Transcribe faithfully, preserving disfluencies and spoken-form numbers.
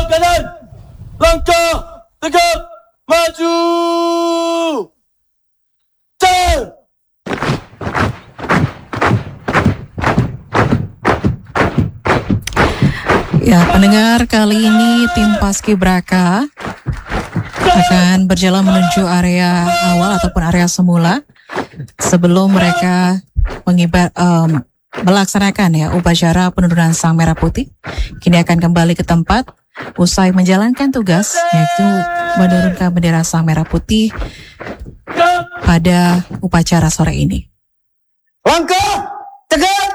kanan, langkah tegak maju. Cer. Ya, pendengar, kali ini tim Paskibraka akan berjalan menuju area awal ataupun area semula sebelum mereka mengibar, um, melaksanakan ya upacara penurunan Sang Merah Putih. Kini akan kembali ke tempat usai menjalankan tugas, yaitu menurunkan bendera Sang Merah Putih pada upacara sore ini. Langkah tegak